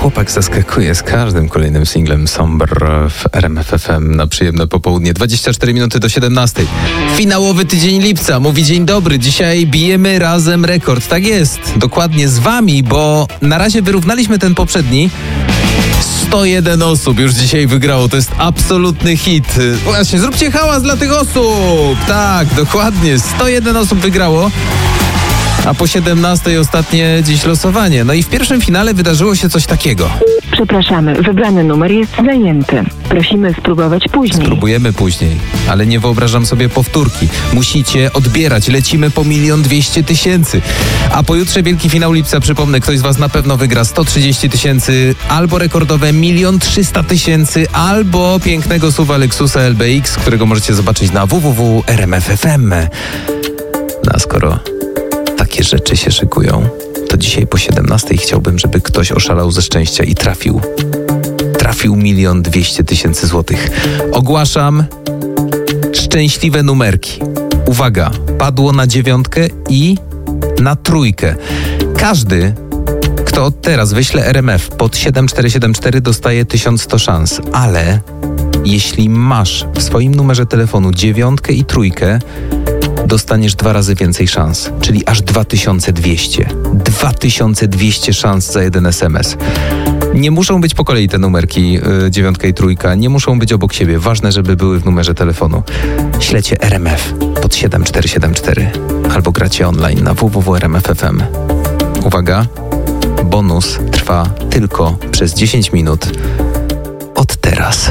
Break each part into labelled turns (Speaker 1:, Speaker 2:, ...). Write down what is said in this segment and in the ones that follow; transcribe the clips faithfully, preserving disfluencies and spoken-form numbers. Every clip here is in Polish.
Speaker 1: chłopak zaskakuje z każdym kolejnym singlem Somber w R M F F M na przyjemne popołudnie. dwadzieścia cztery minuty do siedemnastej. Finałowy tydzień lipca. Mówi dzień dobry. Dzisiaj bijemy razem rekord. Tak jest. Dokładnie z wami, bo na razie wyrównaliśmy ten poprzedni. sto jeden osób już dzisiaj wygrało. To jest absolutny hit. Właśnie, zróbcie hałas dla tych osób. Tak, dokładnie. sto jeden osób wygrało. A po siedemnastej ostatnie dziś losowanie. No i w pierwszym finale wydarzyło się coś takiego.
Speaker 2: Przepraszamy, wybrany numer jest zajęty. Prosimy spróbować później.
Speaker 1: Spróbujemy później, ale nie wyobrażam sobie powtórki. Musicie odbierać. Lecimy po milion dwieście tysięcy. A pojutrze wielki finał lipca. Przypomnę, ktoś z was na pewno wygra sto trzydzieści tysięcy, albo rekordowe milion trzysta tysięcy, albo pięknego suwa Lexusa L B X, którego możecie zobaczyć na w w w kropka r m f f m. No a skoro takie rzeczy się szykują, to dzisiaj po siedemnastej chciałbym, żeby ktoś oszalał ze szczęścia i trafił. Trafił milion dwieście tysięcy złotych. Ogłaszam szczęśliwe numerki. Uwaga, padło na dziewiątkę i na trójkę. Każdy, kto od teraz wyśle R M F pod siedem cztery siedem cztery, dostaje tysiąc sto szans, ale jeśli masz w swoim numerze telefonu dziewiątkę i trójkę, dostaniesz dwa razy więcej szans, czyli aż dwa tysiące dwieście. dwa tysiące dwieście szans za jeden es em es. Nie muszą być po kolei te numerki, yy, dziewiątka i trójka, nie muszą być obok siebie. Ważne, żeby były w numerze telefonu. Ślecie R M F pod siedem cztery siedem cztery albo gracie online na w w w kropka r m f f m. Uwaga, bonus trwa tylko przez dziesięć minut od teraz.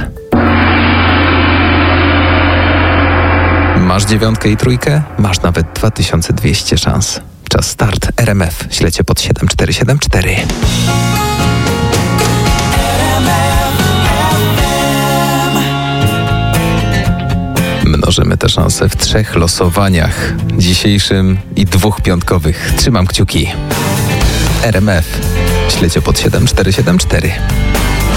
Speaker 1: Masz dziewiątkę i trójkę? Masz nawet dwa tysiące dwieście szans. Czas start. R M F. Ślecie pod siedem cztery siedem cztery. Mnożymy te szanse w trzech losowaniach. Dzisiejszym i dwóch piątkowych. Trzymam kciuki. R M F. Ślecie pod siedem cztery siedem cztery.